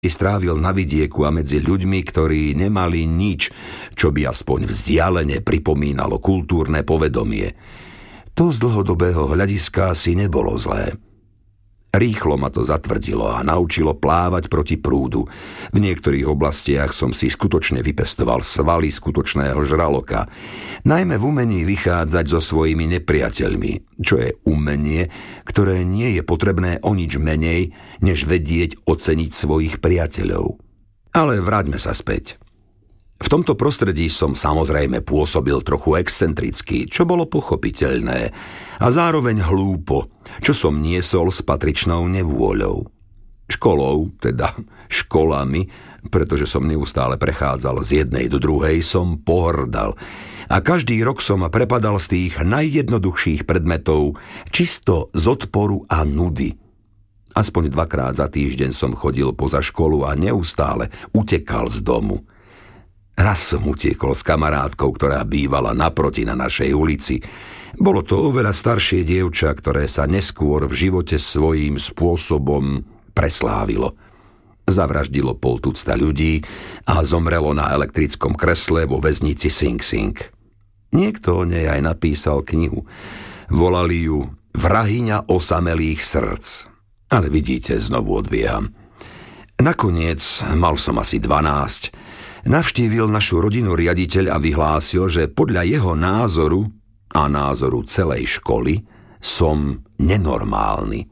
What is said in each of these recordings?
strávil na vidieku a medzi ľuďmi, ktorí nemali nič, čo by aspoň vzdialene pripomínalo kultúrne povedomie. To z dlhodobého hľadiska si nebolo zlé. Rýchlo ma to zatvrdilo a naučilo plávať proti prúdu. V niektorých oblastiach som si skutočne vypestoval svaly skutočného žraloka. Najmä v umení vychádzať so svojimi nepriateľmi, čo je umenie, ktoré nie je potrebné o nič menej, než vedieť oceniť svojich priateľov. Ale vráťme sa späť. V tomto prostredí som samozrejme pôsobil trochu excentricky, čo bolo pochopiteľné, a zároveň hlúpo, čo som niesol s patričnou nevôľou. Školou, teda školami, pretože som neustále prechádzal z jednej do druhej, som pohrdal. A každý rok som prepadal z tých najjednoduchších predmetov čisto z odporu a nudy. Aspoň 2-krát za týždeň som chodil poza školu a neustále utekal z domu. Raz som utiekol s kamarátkou, ktorá bývala naproti na našej ulici. Bolo to oveľa staršie dievča, ktoré sa neskôr v živote svojím spôsobom preslávilo. Zavraždilo 50 ľudí a zomrelo na elektrickom kresle vo väznici Sing Sing. Niekto o nej aj napísal knihu. Volali ju Vrahyňa osamelých srdc. Ale vidíte, znovu odbieham. Nakoniec, mal som asi 12, navštívil našu rodinu riaditeľ a vyhlásil, že podľa jeho názoru a názoru celej školy som nenormálny.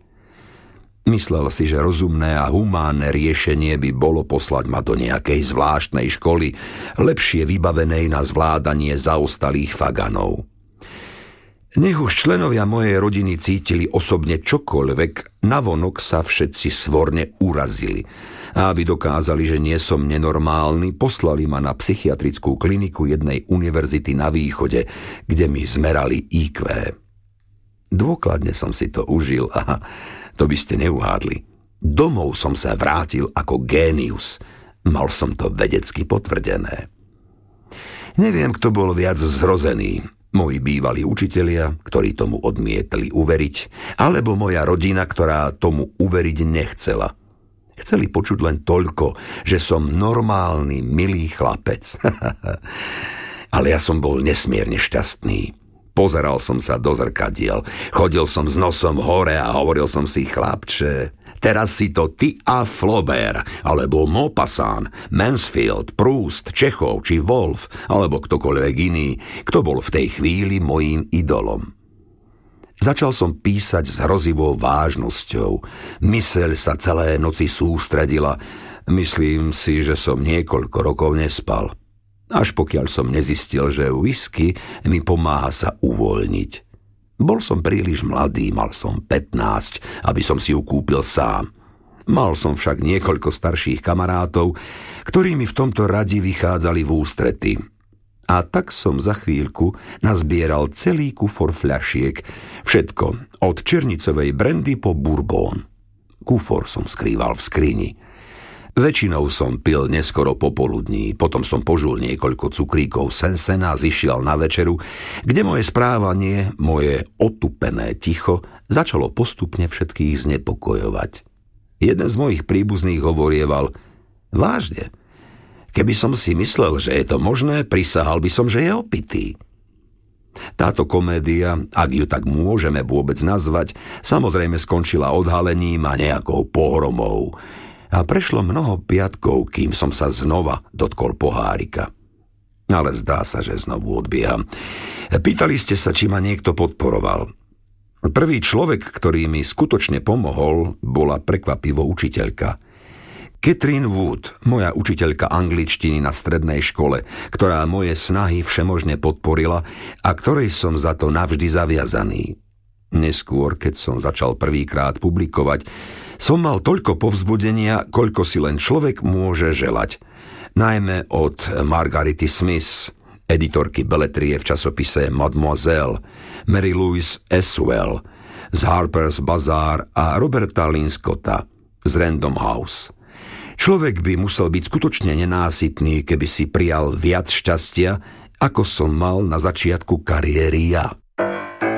Myslel si, že rozumné a humánne riešenie by bolo poslať ma do nejakej zvláštnej školy, lepšie vybavenej na zvládanie zaostalých faganov. Nech už členovia mojej rodiny cítili osobne čokoľvek, navonok sa všetci svorne urazili. A aby dokázali, že nie som nenormálny, poslali ma na psychiatrickú kliniku jednej univerzity na východe, kde mi zmerali IQ. Dôkladne som si to užil a to by ste neuhádli. Domov som sa vrátil ako génius. Mal som to vedecky potvrdené. Neviem, kto bol viac zrozený. Moji bývalí učitelia, ktorí tomu odmietli uveriť, alebo moja rodina, ktorá tomu uveriť nechcela. Chceli počuť len toľko, že som normálny, milý chlapec. Ale ja som bol nesmierne šťastný. Pozeral som sa do zrkadiel, chodil som s nosom hore a hovoril som si: chlapče, teraz si to ty a Flaubert, alebo Maupassant, Mansfield, Proust, Čechov či Wolf, alebo ktokoľvek iný, kto bol v tej chvíli mojím idolom. Začal som písať s hrozivou vážnosťou. Myseľ sa celé noci sústredila. Myslím si, že som niekoľko rokov nespal. Až pokiaľ som nezistil, že whisky mi pomáha sa uvoľniť. Bol som príliš mladý, mal som 15, aby som si ju kúpil sám. Mal som však niekoľko starších kamarátov, ktorí mi v tomto radi vychádzali v ústrety. A tak som za chvíľku nazbieral celý kufor fľašiek, všetko, od černicovej brandy po bourbon. Kufor som skrýval v skrini. Väčšinou som pil neskoro popoludní, potom som požul niekoľko cukríkov Sensena a zišiel na večeru, kde moje správanie, moje otupené ticho začalo postupne všetkých znepokojovať. Jeden z mojich príbuzných hovorieval: vážne? Keby som si myslel, že je to možné, prisahal by som, že je opitý. Táto komédia, ak ju tak môžeme vôbec nazvať, samozrejme skončila odhalením a nejakou pohromou. A prešlo mnoho piatkov, kým som sa znova dotkol pohárika. Ale zdá sa, že znovu odbieham. Pýtali ste sa, či ma niekto podporoval. Prvý človek, ktorý mi skutočne pomohol, bola prekvapivo učiteľka. Catherine Wood, moja učiteľka angličtiny na strednej škole, ktorá moje snahy všemožne podporila a ktorej som za to navždy zaviazaný. Neskôr, keď som začal prvýkrát publikovať, som mal toľko povzbudenia, koľko si len človek môže želať. Najmä od Margarity Smith, editorky beletrie v časopise Mademoiselle, Mary Louise Eswell z Harper's Bazaar a Roberta Linscotta z Random House. Človek by musel byť skutočne nenásytný, keby si prijal viac šťastia, ako som mal na začiatku kariéry ja.